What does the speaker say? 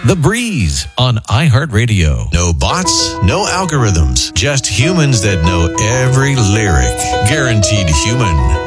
The Breeze on iHeartRadio. No bots, no algorithms, just humans that know every lyric. Guaranteed Human.